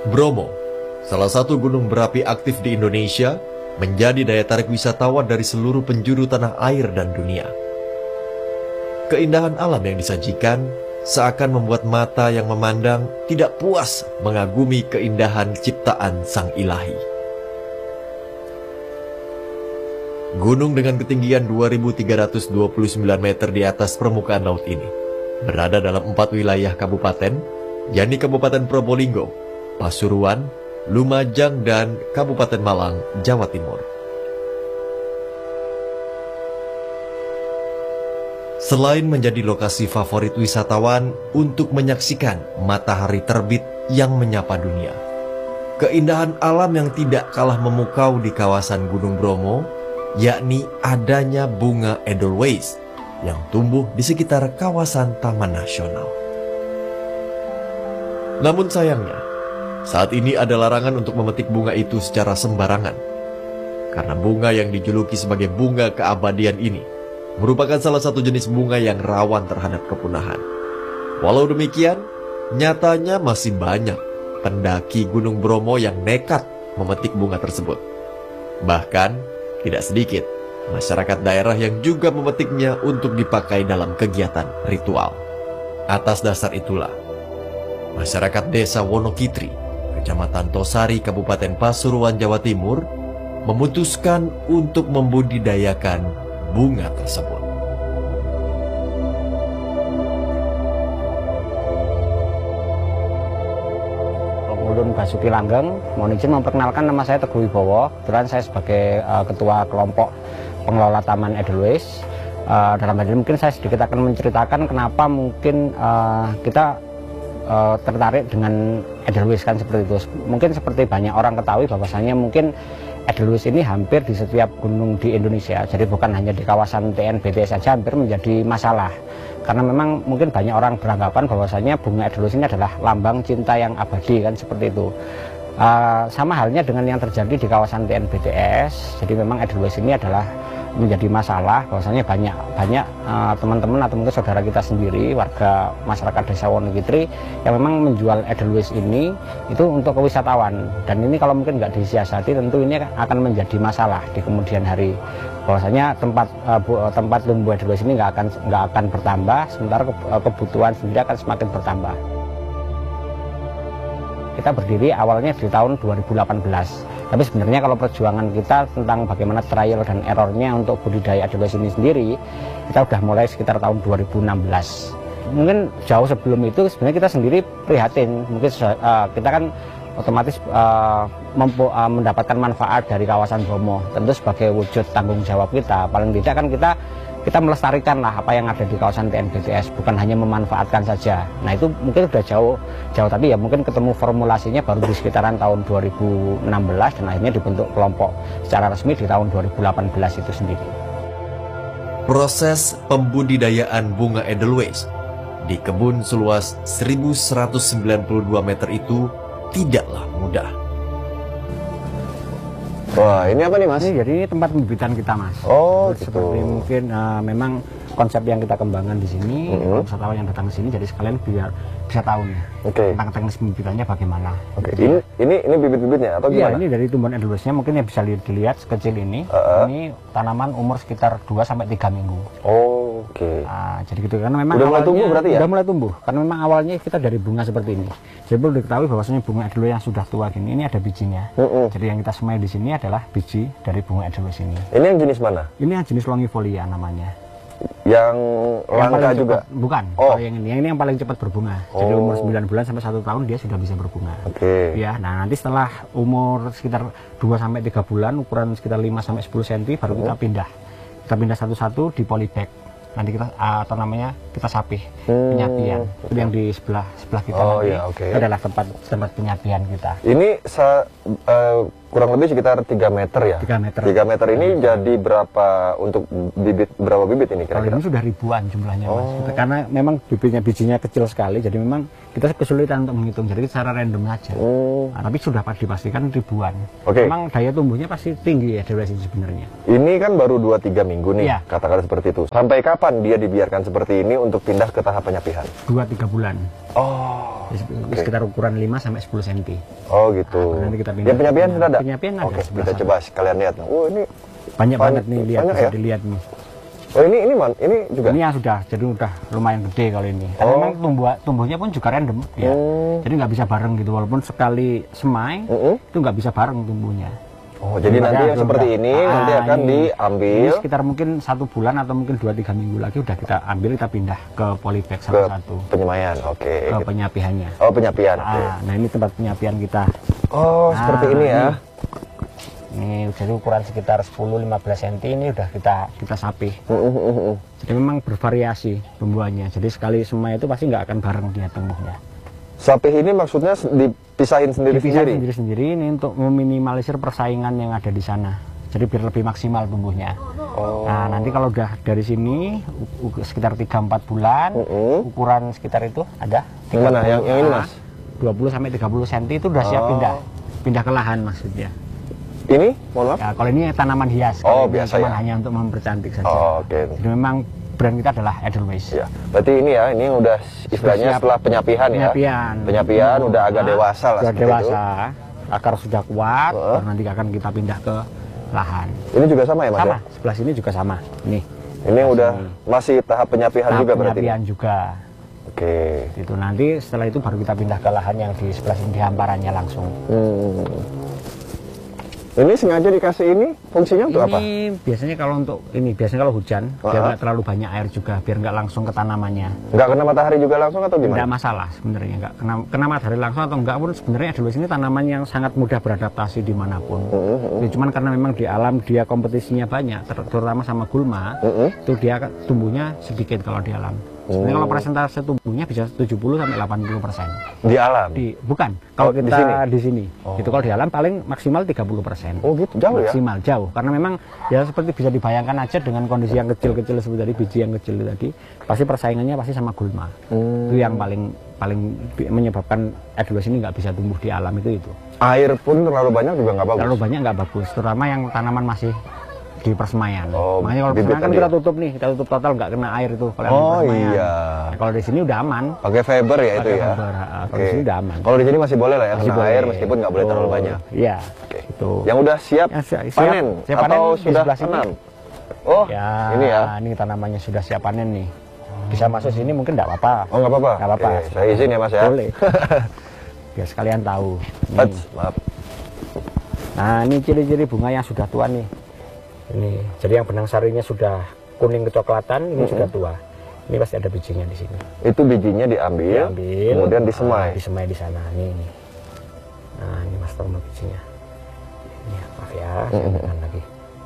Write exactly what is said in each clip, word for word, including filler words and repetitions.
Bromo, salah satu gunung berapi aktif di Indonesia, menjadi daya tarik wisatawan dari seluruh penjuru tanah air dan dunia. Keindahan alam yang disajikan seakan membuat mata yang memandang tidak puas mengagumi keindahan ciptaan Sang Ilahi. Gunung dengan ketinggian dua ribu tiga ratus dua puluh sembilan meter di atas permukaan laut ini berada dalam empat wilayah kabupaten, yakni Kabupaten Probolinggo, Pasuruan, Lumajang, dan Kabupaten Malang, Jawa Timur. Selain menjadi lokasi favorit wisatawan untuk menyaksikan matahari terbit yang menyapa dunia, keindahan alam yang tidak kalah memukau di kawasan Gunung Bromo, yakni adanya bunga Edelweiss yang tumbuh di sekitar kawasan Taman Nasional. Namun sayangnya, saat ini ada larangan untuk memetik bunga itu secara sembarangan, karena bunga yang dijuluki sebagai bunga keabadian ini merupakan salah satu jenis bunga yang rawan terhadap kepunahan. Walau demikian, nyatanya masih banyak pendaki Gunung Bromo yang nekat memetik bunga tersebut. Bahkan, tidak sedikit masyarakat daerah yang juga memetiknya untuk dipakai dalam kegiatan ritual. Atas dasar itulah, masyarakat desa Wonokitri, Kecamatan Tosari, Kabupaten Pasuruan, Jawa Timur, memutuskan untuk membudidayakan bunga tersebut. Ulun Basuki Langgeng, mohon izin memperkenalkan, nama saya Teguh Wibowo. Kebetulan saya sebagai uh, ketua kelompok pengelola Taman Edelweiss. Uh, dalam hal ini mungkin saya sedikit akan menceritakan kenapa mungkin uh, kita uh, tertarik dengan Edelweiss kan seperti itu. Mungkin seperti banyak orang ketahui bahwasanya mungkin Edelweiss ini hampir di setiap gunung di Indonesia. Jadi bukan hanya di kawasan T N B T saja hampir menjadi masalah. Karena memang mungkin banyak orang beranggapan bahwasanya bunga Edelweiss ini adalah lambang cinta yang abadi kan seperti itu. Uh, sama halnya dengan yang terjadi di kawasan T N B T S. Jadi memang Edelweiss ini adalah menjadi masalah bahwasanya banyak banyak teman-teman uh, atau mungkin saudara kita sendiri, warga masyarakat desa Wonokitri yang memang menjual Edelweiss ini itu untuk kewisatawan, dan ini kalau mungkin nggak disiasati tentu ini akan menjadi masalah di kemudian hari, bahwasanya tempat uh, bu, tempat tumbuh Edelweiss ini nggak akan nggak akan bertambah, sementara ke, uh, kebutuhan sendiri akan semakin bertambah. Kita berdiri awalnya di tahun dua ribu delapan belas. Tapi sebenarnya kalau perjuangan kita tentang bagaimana trial dan errornya untuk budidaya Edelweiss ini sendiri, kita sudah mulai sekitar tahun dua ribu enam belas. Mungkin jauh sebelum itu sebenarnya kita sendiri prihatin. Mungkin uh, kita kan otomatis uh, mempu, uh, mendapatkan manfaat dari kawasan Bromo. Tentu sebagai wujud tanggung jawab kita, paling tidak kan kita kita melestarikan lah apa yang ada di kawasan T N B T S, bukan hanya memanfaatkan saja. Nah itu mungkin sudah jauh jauh tapi ya mungkin ketemu formulasinya baru di sekitaran tahun dua ribu enam belas dan akhirnya dibentuk kelompok secara resmi di tahun dua ribu delapan belas itu sendiri. Proses pembudidayaan bunga Edelweiss di kebun seluas seribu seratus sembilan puluh dua meter itu tidaklah mudah. Wah, ini apa nih Mas? Ini, jadi ini tempat pembibitan kita Mas. Oh, seperti gitu. mungkin uh, memang konsep yang kita kembangkan di sini, mm-hmm. wisatawan yang datang ke sini, jadi sekalian biar bisa tahu nih okay. tentang teknis pembibitannya bagaimana. Oke, okay. ini ini ini bibit-bibitnya atau gimana? Iya, ini dari tumbuhan Edelweissnya mungkin yang bisa dilihat sekecil ini. Uh-huh. Ini tanaman umur sekitar dua sampai tiga minggu. Oh, oke. Okay. Nah, jadi gitu karena memang udah mulai awalnya, tumbuh berarti ya? Udah mulai tumbuh, karena memang awalnya kita dari bunga seperti ini. Jadi perlu diketahui bahwasanya bunga Edelweiss yang sudah tua gini, ini ada bijinya. Uh-uh. Jadi yang kita semai di sini adalah biji dari bunga Edelweiss ini. Ini yang jenis mana? Ini yang jenis longifolia namanya. Yang langka yang juga? Cepat, bukan. Oh. Kalau yang ini, yang ini yang paling cepat berbunga. Oh. Jadi umur sembilan bulan sampai satu tahun dia sudah bisa berbunga. Oke. Okay. Ya, nah nanti setelah umur sekitar dua sampai tiga bulan, ukuran sekitar lima sampai sepuluh sentimeter baru uh. kita pindah. Kita pindah satu-satu di polybag. Nanti kita atau namanya kita sapih hmm. penyapian. Itu yang di sebelah sebelah kita oh, nanti. Ya, okay. Itu adalah tempat tempat penyapian kita. Ini sa, uh, kurang lebih sekitar tiga meter ya? tiga meter. tiga meter ini hmm. jadi berapa untuk bibit, berapa bibit ini kira-kira? Kalau ini sudah ribuan jumlahnya oh. Mas. Karena memang bibitnya bijinya kecil sekali, jadi memang kita kesulitan untuk menghitung, jadi secara random saja. Hmm. Nah, tapi sudah dipastikan ribuan. Okay. Memang daya tumbuhnya pasti tinggi ya Edelweiss ini sebenarnya. Ini kan baru dua tiga minggu nih, ya. Katakan seperti itu. Sampai kapan dia dibiarkan seperti ini untuk pindah ke tahap penyapihan? dua tiga bulan. Oh. Okay. Sekitar ukuran lima sampai sepuluh sentimeter. Oh gitu. Nah, nanti kita pindah. Ya penyapian sudah ada? Penyapian ada. Oke, kita coba sekalian lihat. Oh ini banyak banget nih, lihat banyak bisa ya? dilihat nih. Oh ini ini man, ini juga. Ini yang sudah, jadi udah lumayan gede kalau ini. Karena Oh. memang tumbuh tumbuhnya pun juga random ya. Hmm. Jadi nggak bisa bareng gitu, walaupun sekali semai Mm-mm. itu nggak bisa bareng tumbuhnya. Oh jadi nanti yang seperti ini Ah, nanti akan ini, diambil ini sekitar mungkin satu bulan atau mungkin dua tiga minggu lagi udah kita ambil, kita pindah ke polybag ke satu-satu, penyemaian. Oke. ke penyapiannya. Oh penyapian. Oke. Ah, nah ini tempat penyapian kita. Oh Nah, seperti ini ya. Ini jadi ukuran sekitar sepuluh sampai lima belas sentimeter ini udah kita kita sapih. Mm, mm, mm, mm. Jadi memang bervariasi tumbuhannya. Jadi sekali semai itu pasti nggak akan bareng dia tumbuhnya. Sapih ini maksudnya dipisahin sendiri-sendiri? Dipisah sendiri-sendiri ini untuk meminimalisir persaingan yang ada di sana. Jadi biar lebih maksimal tumbuhnya. Oh. Nah nanti kalau udah dari sini u- u- sekitar tiga sampai empat bulan, Mm-mm. ukuran sekitar itu ada. Yang mana? Yang, yang ini mas? dua puluh sampai tiga puluh sentimeter itu udah siap Oh. pindah. Pindah ke lahan maksudnya. Ini? Mohon maaf? Ya, kalau ini tanaman hias. Oh, kalau ini biasa cuma ya? hanya untuk mempercantik saja. Oh, oke. Jadi memang brand kita adalah Edelweiss. Ya, berarti ini ya, ini udah istilahnya siap. setelah penyapian, Penyapian. ya. Penyapian udah agak Nah, dewasa lah sudah seperti dewasa. Akar sudah kuat, Heeh. baru nanti akan kita pindah ke lahan. itu. Ini juga sama ya, Mas? Sama, ya? sebelah sini juga sama. Nih, Ini udah masih tahap penyapian tahap juga berarti. penyapian juga. Oke. Itu nanti setelah itu baru kita pindah ke lahan yang di sebelah sini di hamparannya langsung. Hmm. Ini sengaja dikasih ini fungsinya untuk apa? Ini biasanya kalau untuk ini biasanya kalau hujan biar Heeh. nggak terlalu banyak air juga, biar nggak langsung ke tanamannya. Nggak kena matahari juga langsung atau Tidak gimana? masalah sebenarnya, nggak kena, kena matahari langsung atau enggak pun sebenarnya Edelweiss ini tanaman yang sangat mudah beradaptasi dimanapun. Mm-hmm. Ya, cuman karena memang di alam dia kompetisinya banyak, ter- terutama sama gulma, Mm-hmm. itu dia tumbuhnya sedikit kalau di alam. Sebenarnya kalau persentase tumbuhnya bisa tujuh puluh sampai delapan puluh persen. Di alam? Di bukan, kalau Oh, di kita sini? di sini, Oh. itu kalau di alam paling maksimal tiga puluh persen. Oh gitu, jauh ya? Maksimal jauh, karena memang ya seperti bisa dibayangkan aja dengan kondisi yang kecil-kecil seperti tadi, biji yang kecil tadi, pasti persaingannya pasti sama gulma. Hmm. Itu yang paling paling bi- menyebabkan Edelweiss ini nggak bisa tumbuh di alam itu itu. Air pun terlalu banyak juga nggak bagus? Terlalu banyak nggak bagus, terutama yang tanaman masih di persemaian. Oh, Makanya kalau bibit persemaian kan tadi kita ya? tutup nih, kita tutup total nggak kena air itu kalau yang di Oh persemaian. iya. Nah, kalau di sini udah aman. Pakai fiber ya itu Pakai ya? fiber, ha, kalau Oke. di sini udah aman. Kalau di sini masih boleh lah ya, Masih kena boleh. air meskipun nggak boleh terlalu Betul. banyak. Iya. Oke. Itu. Yang udah siap, Yang siap- siap- panen siap atau panen di sudah sebelah sini. tanam? Oh, Ya, ini ya? ini tanamannya sudah siap panen nih. Bisa masuk sini mungkin nggak apa-apa. Oh nggak apa-apa? Nggak apa-apa. Oke, saya izin ya mas ya? Boleh. Biar sekalian tahu. Nih. Ats, maaf. Nah, ini ciri-ciri bunga yang sudah tua nih. Ini, jadi yang benang sarinya sudah kuning kecoklatan, ini Mm-hmm. sudah tua. Ini pasti ada bijinya di sini. Itu bijinya diambil, Diambil, kemudian ah, disemai. disemai di sana. Nih, nih. Nah, ini Mas Tomo bijinya. Ini ya, maaf ya, saya Mm-hmm. tekan lagi.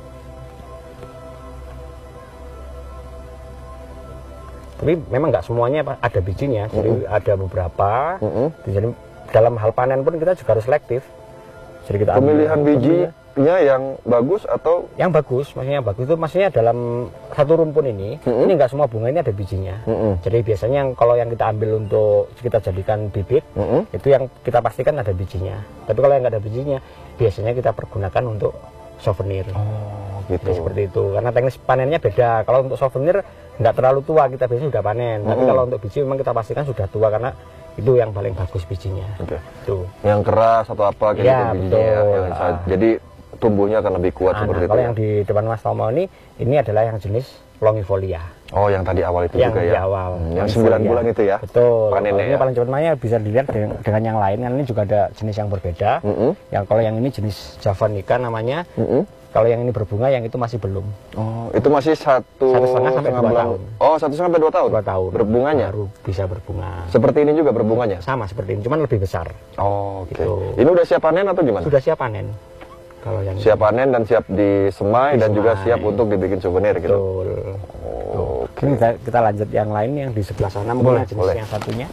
Tapi memang nggak semuanya Pak, ada bijinya, jadi ada beberapa. Mm-hmm. Jadi dalam hal panen pun kita juga harus selektif. Jadi kita ambil- Pemilihan bijinya yang bagus atau yang bagus, maksudnya yang bagus itu maksudnya dalam satu rumpun ini, Mm-mm. ini nggak semua bunga ini ada bijinya. Mm-mm. Jadi biasanya yang kalau yang kita ambil untuk kita jadikan bibit, Mm-mm. itu yang kita pastikan ada bijinya. Tapi kalau yang nggak ada bijinya, biasanya kita pergunakan untuk souvenir. Oh, Jadi gitu. seperti itu. Karena teknis panennya beda. Kalau untuk souvenir nggak terlalu tua, kita biasanya sudah panen. Tapi Mm-mm. kalau untuk biji memang kita pastikan sudah tua karena itu yang paling bagus bijinya. Oke. Tuh. Yang keras atau apa kayak Iya, gitu bijinya ya. betul. Yang sa- jadi tumbuhnya akan lebih kuat Nah, seperti nah, itu. kalau ya. yang di depan Mas Tomo ini, ini adalah yang jenis longifolia. Oh, yang tadi awal itu yang juga di ya. awal. Hmm, yang Longifolia. sembilan bulan itu ya. Betul. Panennya Kalau ini ya. paling cepat mainnya bisa dilihat dengan, dengan yang lain. Kan ini juga ada jenis yang berbeda. Mm-mm. Yang kalau yang ini jenis Javanica namanya. Mm-mm. Kalau yang ini berbunga, yang itu masih belum. Oh, itu masih satu, Satu setengah sampai dua bulan. tahun. Oh, satu setengah sampai dua tahun. Dua tahun. Berbunganya. Baru bisa berbunga. Seperti ini juga berbunganya. Sama seperti ini, cuman lebih besar. Oh, oke. Gitu. Ini udah siap panen atau gimana? Sudah siap panen. Kalau yang Siap panen dan siap disemai, dan juga Disemai. siap untuk dibikin souvenir gitu. betul. Oh, Ini kita, kita lanjut yang lain yang di sebelah sana. Mungkin Boleh, jenis boleh. yang satunya.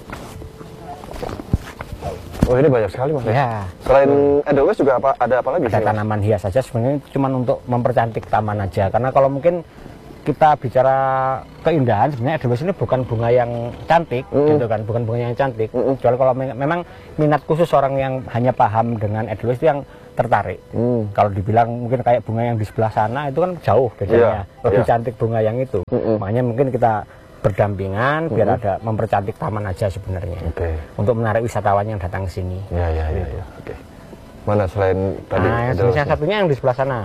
Oh, ini banyak sekali mas. Ya. Selain Edelweiss juga apa ada apa lagi? Ada sih, Mas? tanaman hias saja sebenarnya cuma untuk mempercantik taman aja, karena kalau mungkin kita bicara keindahan sebenarnya Edelweiss ini bukan bunga yang cantik Mm. gitu kan, bukan bunga yang cantik. Mm-mm. Kecuali kalau me- memang minat khusus orang yang hanya paham dengan Edelweiss itu yang tertarik. Hmm. Kalau dibilang mungkin kayak bunga yang di sebelah sana itu kan jauh bedanya, Iya, lebih iya. cantik bunga yang itu. Mm-mm. Makanya mungkin kita berdampingan, biar ada mempercantik taman aja sebenarnya. Oke. Untuk menarik wisatawan yang datang ke sini. Ya, ya, ya, ya. Oke. Mana selain tadi? Nah, yang jenis yang satunya yang di sebelah sana.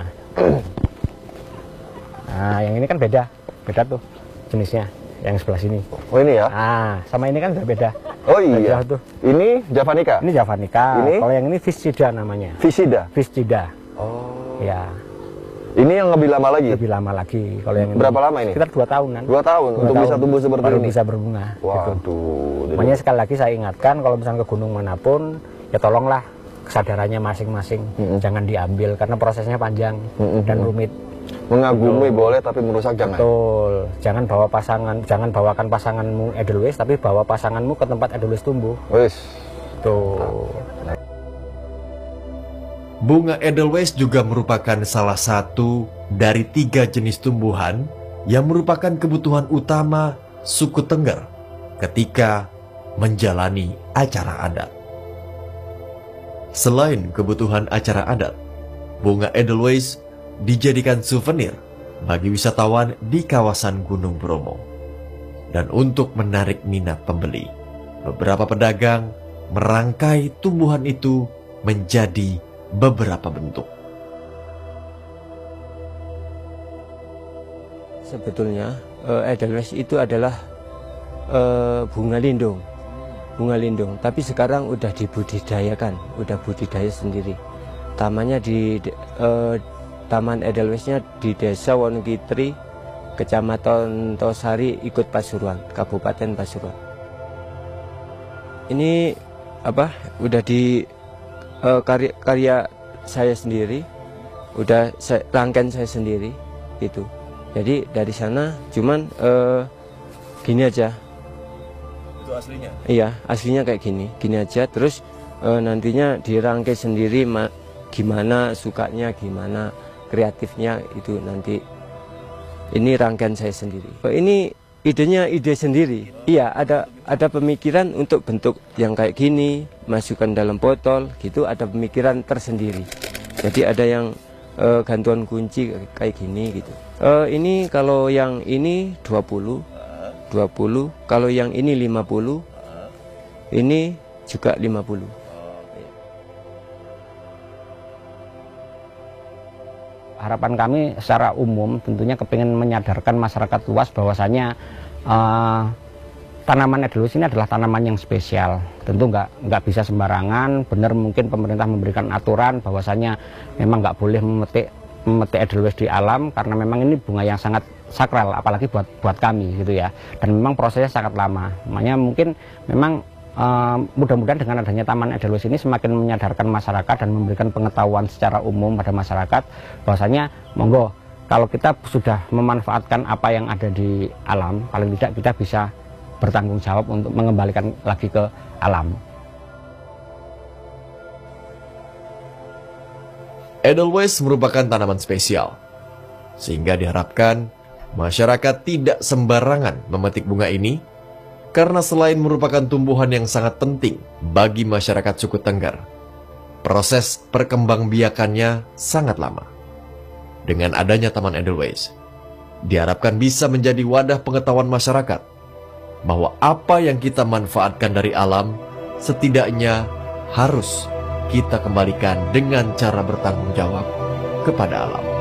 Nah, yang ini kan beda, beda tuh jenisnya, yang sebelah sini. Oh ini ya? Ah, sama ini kan udah beda. Oh iya. Beda tuh. Ini Javanica. Ini Javanica. Ini? Kalau yang ini Viscida namanya. Viscida. Viscida. Oh. Ya. Ini yang lebih lama lagi. Lebih lama lagi. Kalau yang ini. Berapa lama ini? Sekitar dua tahunan. Dua tahun Dua untuk tahun bisa tumbuh seperti baru ini. Bisa berbunga. Waduh. Gitu. Makanya sekali lagi saya ingatkan kalau misalnya ke gunung manapun, ya tolonglah kesadarannya masing-masing. Mm -mm. Jangan diambil karena prosesnya panjang mm -mm. dan rumit. Mengagumi Betul. boleh tapi merusak jangan. Betul. Jangan bawa pasangan, jangan bawakan pasanganmu Edelweiss, tapi bawa pasanganmu ke tempat Edelweiss tumbuh. Wis. Tuh. Bunga Edelweiss juga merupakan salah satu dari tiga jenis tumbuhan yang merupakan kebutuhan utama suku Tengger ketika menjalani acara adat. Selain kebutuhan acara adat, bunga Edelweiss dijadikan souvenir bagi wisatawan di kawasan Gunung Bromo. Dan untuk menarik minat pembeli, beberapa pedagang merangkai tumbuhan itu menjadi beberapa bentuk. Sebetulnya Edelweiss itu adalah uh, bunga lindung, bunga lindung. Tapi sekarang udah dibudidayakan, udah budidaya sendiri. Tamannya di uh, Taman Edelweissnya di Desa Wonogiri, Kecamatan Tosari, ikut Pasuruan, Kabupaten Pasuruan. Ini apa? Udah di uh, karya, karya saya sendiri, udah saya, rangkaian saya sendiri, gitu. Jadi dari sana cuman uh, gini aja. Itu aslinya? Iya, aslinya kayak gini, gini aja. Terus uh, nantinya dirangkai sendiri, gimana sukanya, gimana kreatifnya itu nanti. Ini rangkaian saya sendiri. Ini idenya ide sendiri. Iya, ada ada pemikiran untuk bentuk yang kayak gini, masukkan dalam botol, gitu. Ada pemikiran tersendiri. Jadi ada yang uh, gantungan kunci kayak gini, gitu. Uh, ini kalau yang ini dua puluh, dua puluh. Kalau yang ini lima puluh, ini juga lima puluh. Harapan kami secara umum tentunya kepingin menyadarkan masyarakat luas bahwasanya uh, tanaman Edelweiss ini adalah tanaman yang spesial. Tentu nggak nggak bisa sembarangan. Benar mungkin pemerintah memberikan aturan bahwasanya memang nggak boleh memetik memetik Edelweiss di alam karena memang ini bunga yang sangat sakral, apalagi buat buat kami gitu ya. Dan memang prosesnya sangat lama. Makanya mungkin memang Uh, mudah-mudahan dengan adanya Taman Edelweiss ini semakin menyadarkan masyarakat dan memberikan pengetahuan secara umum pada masyarakat bahwasanya monggo kalau kita sudah memanfaatkan apa yang ada di alam, paling tidak kita bisa bertanggung jawab untuk mengembalikan lagi ke alam. Edelweiss merupakan tanaman spesial, sehingga diharapkan masyarakat tidak sembarangan memetik bunga ini. Karena selain merupakan tumbuhan yang sangat penting bagi masyarakat suku Tengger, proses perkembangbiakannya sangat lama. Dengan adanya Taman Edelweiss, diharapkan bisa menjadi wadah pengetahuan masyarakat bahwa apa yang kita manfaatkan dari alam setidaknya harus kita kembalikan dengan cara bertanggung jawab kepada alam.